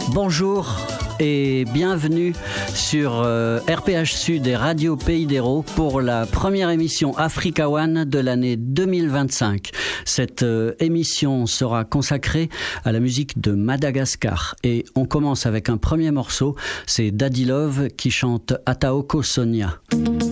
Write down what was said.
Bonjour et bienvenue sur RPH Sud et Radio Pays d'Hérault pour la première émission Africa One de l'année 2025. Cette émission sera consacrée à la musique de Madagascar et on commence avec un premier morceau, c'est Daddy Love qui chante Ataoko Sonia.